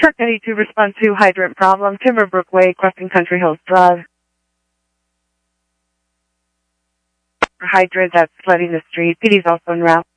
Park 92 respond to hydrant problem, Timberbrook Way, crossing Country Hills Drive. Hydrant that's flooding the street. PD's also en route.